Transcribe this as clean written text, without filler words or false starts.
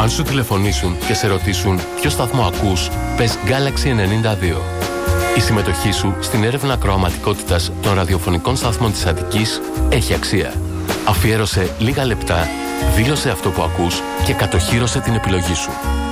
Αν σου τηλεφωνήσουν και σε ρωτήσουν ποιο σταθμό ακούς, πες Galaxy 92. Η συμμετοχή σου στην έρευνα ακροαματικότητας των ραδιοφωνικών σταθμών της Αττικής έχει αξία. Αφιέρωσε λίγα λεπτά, δήλωσε αυτό που ακούς και κατοχύρωσε την επιλογή σου.